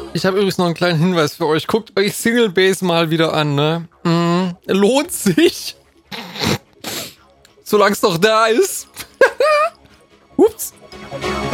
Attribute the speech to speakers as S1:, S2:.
S1: Ich habe übrigens noch einen kleinen Hinweis für euch. Guckt euch Single Base mal wieder an, ne? Lohnt sich. Solange es noch da ist. Ups.